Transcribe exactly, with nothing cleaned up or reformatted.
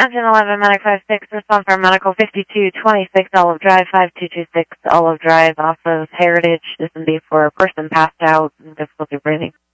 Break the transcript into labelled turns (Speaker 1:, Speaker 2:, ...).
Speaker 1: Engine eleven, Medic five six, response for Medical fifty-two twenty-six, Olive Drive, five two two six, Olive Drive, off of Heritage. This would be for a person passed out and difficulty breathing.